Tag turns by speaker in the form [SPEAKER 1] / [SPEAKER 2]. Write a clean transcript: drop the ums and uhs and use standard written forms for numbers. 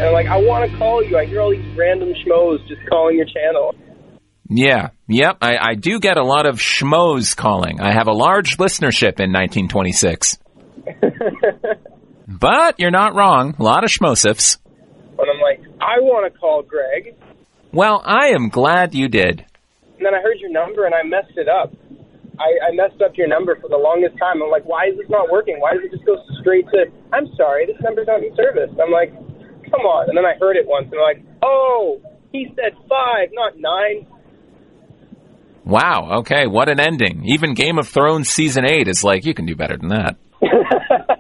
[SPEAKER 1] And I'm like, I want to call you. I hear all these random schmoes just calling your channel.
[SPEAKER 2] Yeah, yep, I do get a lot of schmoes calling. I have a large listenership in 1926. But you're not wrong. A lot of schmosifs.
[SPEAKER 1] And I'm like, I want to call Greg.
[SPEAKER 2] Well, I am glad you did.
[SPEAKER 1] And then I heard your number, and I messed it up. I messed up your number for the longest time. I'm like, why is this not working? Why does it just go straight to, I'm sorry, this number's not in service? I'm like, come on. And then I heard it once, and I'm like, oh, he said 5, not 9.
[SPEAKER 2] Wow, okay, what an ending. Even Game of Thrones Season 8 is like, you can do better than that.